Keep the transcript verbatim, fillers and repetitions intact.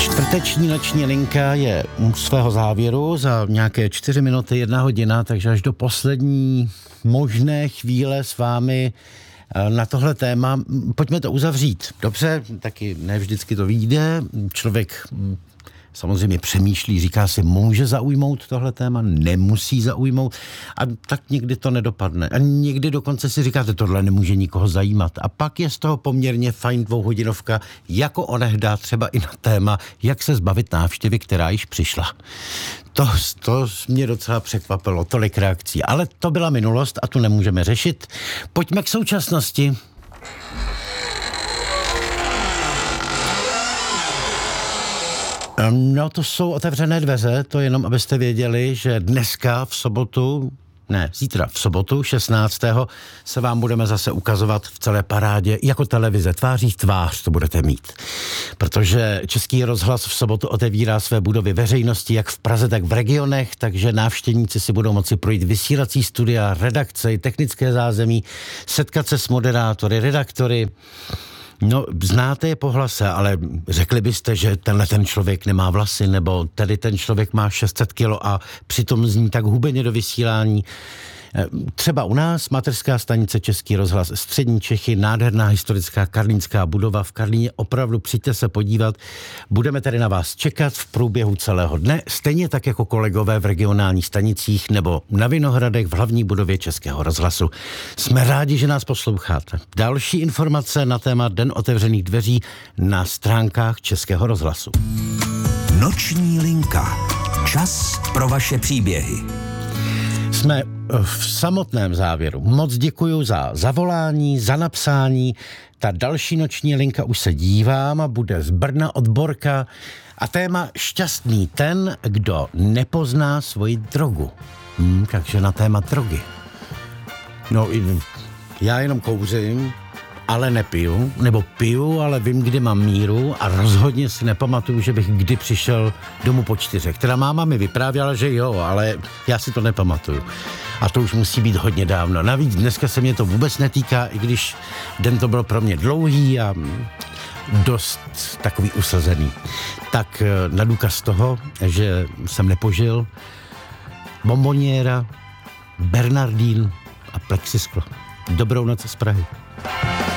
Čtvrteční noční linka je u svého závěru za nějaké čtyři minuty, jedna hodina, takže až do poslední možné chvíle s vámi na tohle téma. Pojďme to uzavřít. Dobře, taky ne vždycky to vyjde. Člověk samozřejmě přemýšlí, říká si, může zaujmout tohle téma, nemusí zaujmout a tak někdy to nedopadne. A někdy dokonce si říkáte, tohle nemůže nikoho zajímat. A pak je z toho poměrně fajn dvouhodinovka, jako onehdá třeba i na téma, jak se zbavit návštěvy, která již přišla. To, to mě docela překvapilo, tolik reakcí. Ale to byla minulost a tu nemůžeme řešit. Pojďme k současnosti. No, to jsou otevřené dveře, to jenom abyste věděli, že dneska v sobotu, ne, zítra v sobotu šestnáctého se vám budeme zase ukazovat v celé parádě jako televize, tváří v tvář to budete mít. Protože Český rozhlas v sobotu otevírá své budovy veřejnosti jak v Praze, tak v regionech, takže návštěvníci si budou moci projít vysílací studia, redakce, technické zázemí, setkat se s moderátory, redaktory. No, znáte je po hlase, ale řekli byste, že tenhle ten člověk nemá vlasy, nebo tady ten člověk má šest set kilo a přitom zní tak hubeně do vysílání. Třeba u nás mateřská stanice Český rozhlas Střední Čechy, nádherná historická karlínská budova v Karlíně, opravdu přijďte se podívat. Budeme tady na vás čekat v průběhu celého dne, stejně tak jako kolegové v regionálních stanicích nebo na Vinohradech v hlavní budově Českého rozhlasu. Jsme rádi, že nás posloucháte. Další informace na téma Den otevřených dveří na stránkách Českého rozhlasu. Noční linka. Čas pro vaše příběhy. Jsme v samotném závěru. Moc děkuju za zavolání, za napsání. Ta další noční linka už se dívám a bude z Brna od Borka. A téma šťastný ten, kdo nepozná svoji drogu. Hmm, takže na téma drogy. No, já jenom kouřím, ale nepiju, nebo piju, ale vím, kdy mám míru a rozhodně si nepamatuju, že bych kdy přišel domů po čtyřech. Teda máma mi vyprávěla, že jo, ale já si to nepamatuju. A to už musí být hodně dávno. Navíc dneska se mě to vůbec netýká, i když den to byl pro mě dlouhý a dost takový usazený. Tak na důkaz toho, že jsem nepožil, bomboniéra, Bernardín a plexisklo. Dobrou noc z Prahy.